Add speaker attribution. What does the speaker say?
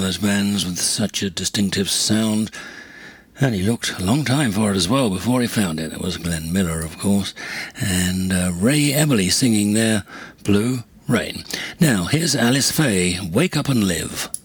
Speaker 1: those bands with such a distinctive sound. And he looked a long time for it as well before he found it. It was Glenn Miller, of course, and Ray Eberle singing there, Blue Rain. Now, here's Alice Faye, Wake Up and Live.